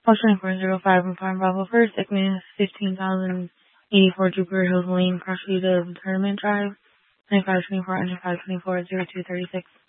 Ocean 405 and Farm Bravo First, segment 15,084 Jupiter Hills Lane, Cross Street of Tournament Drive, 9524 and 524 0236.